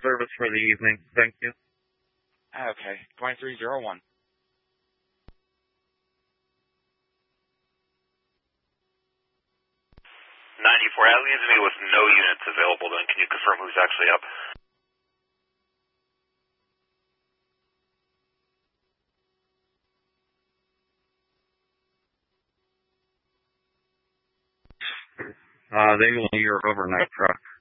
service for the evening. Thank you. Okay, 2301. 94, that leaves me with no units available then. Can you confirm who's actually up? They will need your overnight truck.